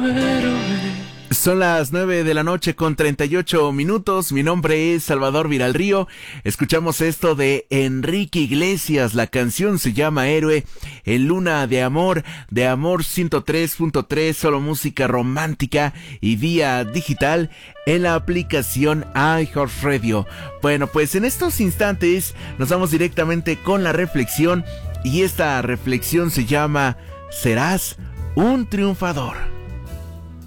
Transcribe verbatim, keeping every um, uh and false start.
Son las nueve de la noche con treinta y ocho minutos. Mi nombre es Salvador Viralrío. Escuchamos esto de Enrique Iglesias. La canción se llama Héroe, en Luna de Amor, de Amor ciento tres punto tres, solo música romántica y vía digital en la aplicación iHeartRadio. Bueno, pues en estos instantes nos vamos directamente con la reflexión, y esta reflexión se llama: ¿serás un triunfador?